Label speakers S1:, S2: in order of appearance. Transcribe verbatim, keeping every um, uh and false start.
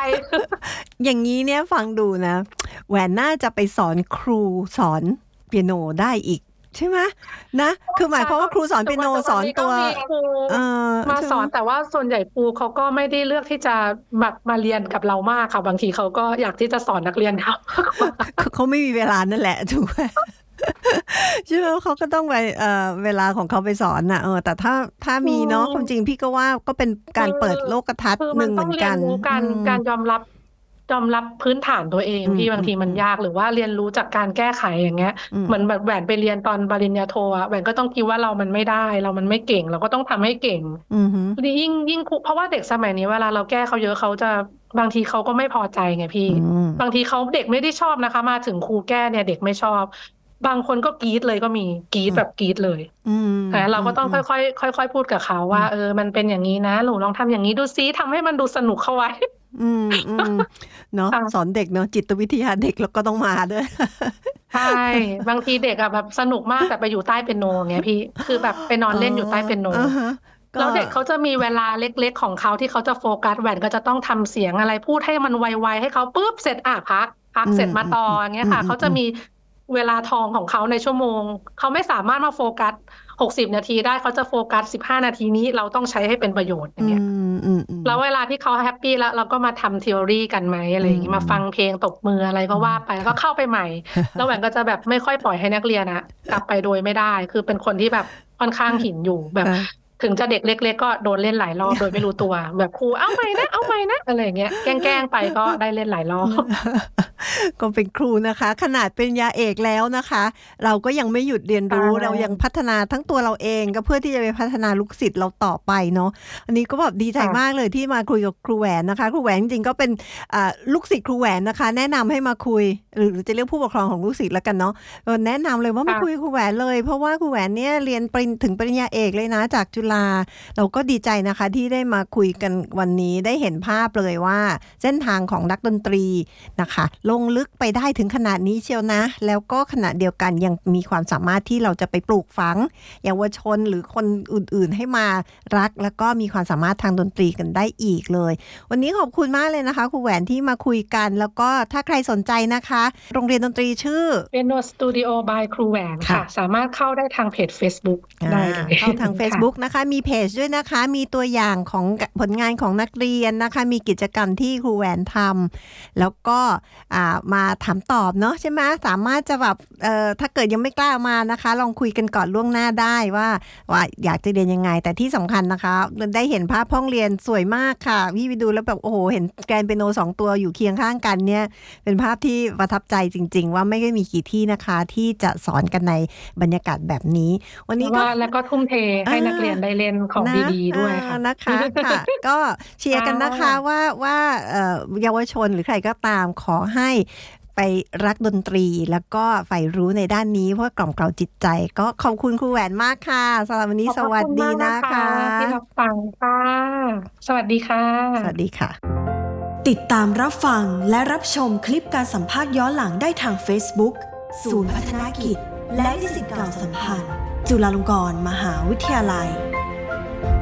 S1: อย่างนี้เนี่ยฟังดูนะแหวนน่าจะไปสอนครูสอนเปียโนได้อีกใช่ไหมนะคือหมายความว่าครูสอนเปียโนสอนตัว
S2: เออมาสอนแต่ว่าส่วนใหญ่ครูเขาก็ไม่ได้เลือกที่จะมามาเรียนกับเรามากค่ะบางทีเขาก็อยากที่จะสอนนักเรียนเขา
S1: เขาไม่มีเวลานั่นแหละถูกไหมใช่ไหมเขาก็ต้องไปเอ่อเวลาของเขาไปสอนนะเออแต่ถ้าถ้ามีเนาะความจริงพี่ก็ว่าก็เป็นการเปิดโลกทัศน์หนึ่งเหมือนกัน
S2: การการยอมรับยอมรับพื้นฐานตัวเองพี่บางทีมันยากหรือว่าเรียนรู้จากการแก้ไขอย่างเงี้ยเหมือนแบบแหวนไปเรียนตอนปริญญาโทอ่ะแหวนก็ต้องคิดว่าเรามันไม่ได้เรามันไม่เก่งเราก็ต้องทำให้เก่งยิ่งยิ่งเพราะว่าเด็กสมัยนี้เวลาเราแก้เขาเยอะเขาจะบางทีเขาก็ไม่พอใจไงพี่บางทีเขาเด็กไม่ได้ชอบนะคะมาถึงครูแก้เนี่ยเด็กไม่ชอบบางคนก็กรี๊ดเลยก็มีกรี๊ดแบบกรี๊ดเลยแต่เราก็ต้องค่อยๆค่อยๆพูดกับเขาว่าเออมันเป็นอย่างนี้นะหนูลองทำอย่างนี้ดูซิทำให้มันดูสนุกเข้าไว้
S1: อืมอืมเนาะสอนเด็กเนาะจิตวิทยาเด็กแล้วก็ต้องมาด้วย
S2: ใช่บางทีเด็กอะแบบสนุกมากแต่ไปอยู่ใต้เปียโนเงี้ยพี่คือแบบไปนอนเล่นอยู่ใต้เปียโนแล้วเด็กเขาจะมีเวลาเล็กๆของเขาที่เขาจะโฟกัสแหวนก็จะต้องทำเสียงอะไรพูดให้มันไวๆให้เขาปุ๊บเสร็จอ่ะพักพักเสร็จมาต่ออย่างเงี้ยค่ะเขาจะมีเวลาทองของเขาในชั่วโมงเขาไม่สามารถมาโฟกัสหกสิบนาทีได้เขาจะโฟกัสสิบห้านาทีนี้เราต้องใช้ให้เป็นประโยชน์อย่างเงี้ยแล้วเวลาที่เขาแฮปปี้แล้วเราก็มาทำทฤษฎีกันไหมอะไรอย่างเงี้ยมาฟังเพลงตบมืออะไรก็ว่าไปแล้วก็เข้าไปใหม่แล้วแหวนก็จะแบบไม่ค่อยปล่อยให้นักเรียนอะกลับไปโดยไม่ได้คือเป็นคนที่แบบค่อนข้างหินอยู่แบบถึงจะเด็กเล็กๆก็โดนเล่นหลายรอบโดยไม่รู้ตัวแบบครูเอาใหม่นะเอาใหม่นะอะไรอย่างเงี้ยแกล้งๆไปก็ได้เล่นหลายรอบ
S1: ก็เป็นครูนะคะขนาดเป็นยาเอกแล้วนะคะเราก็ยังไม่หยุดเรียนรู้เรายังพัฒนาทั้งตัวเราเองก็เพื่อที่จะไปพัฒนาลูกศิษย์เราต่อไปเนาะอันนี้ก็แบบดีใจมากเลยที่มาคุยกับครูแหวนนะคะครูแหวนจริงๆก็เป็นลูกศิษย์ครูแหวนนะคะแนะนำให้มาคุยหรือจะเรียกผู้ปกครองของลูกศิษย์แล้วกันเนาะแนะนำเลยว่ามาคุยกับครูแหวนเลยเพราะว่าครูแหวนเนี่ยเรียนถึงปริญญาเอกเลยนะจากจุฬาเราก็ดีใจนะคะที่ได้มาคุยกันวันนี้ได้เห็นภาพเลยว่าเส้นทางของนักดนตรีนะคะลงลึกไปได้ถึงขนาดนี้เชียวนะแล้วก็ขณะเดียวกันยังมีความสามารถที่เราจะไปปลูกฝังเยาวชนหรือคนอื่นๆให้มารักแล้วก็มีความสามารถทางดนตรีกันได้อีกเลยวันนี้ขอบคุณมากเลยนะคะครูแหวนที่มาคุยกันแล้วก็ถ้าใครสนใจนะคะโรงเรียนดนตรีชื่อ
S2: Piano Studio by ครูแหวนค่ะสามารถเข้าได้ทางเพจ Facebook ได้เลย
S1: เข้าทาง Facebook นะคะมีเพจด้วยนะคะมีตัวอย่างของผลงานของนักเรียนนะคะมีกิจกรรมที่ครูแหวนทำแล้วก็มาถามตอบเนาะใช่ไหมสามารถจะแบบเอ่อถ้าเกิดยังไม่กล้ามานะคะลองคุยกันก่อนล่วงหน้าได้ว่าว่าอยากจะเรียนยังไงแต่ที่สำคัญนะคะได้เห็นภาพห้องเรียนสวยมากค่ะพี่ไปดูแล้วแบบโอ้โหเห็นแกรนเปียโนสองตัวอยู่เคียงข้างกันเนี่ยเป็นภาพที่ประทับใจจริงๆว่าไม่ได้มีกี่ที่นะคะที่จะสอนกันในบรรยากาศแบบนี้วันนี้ก็
S2: แล้วก็ทุ่มเทให้นักเรียนได้เล่นของดีๆด้วยค่ะ
S1: นะคะค่ะก็เชียร์กันนะคะว่าว่าเยาวชนหรือใครก็ตามขอให้ไปรักดนตรีแล้วก็ใฝ่รู้ในด้านนี้เพราะกล่อมเกลาจิตใจก็ขอบคุณครูแหวนมากค่ะสำหรับวันนี้สวัสดีนะคะ
S2: ที่รับฟังค่ะสวัสดีค่ะ
S1: สวัสดีค่ะ
S3: ติดตามรับฟังและรับชมคลิปการสัมภาษณ์ย้อนหลังได้ทาง Facebook ศูนย์พัฒนากิจและนิสิตเก่าสัมพันธ์จุฬาลงกรณ์มหาวิทยาลัย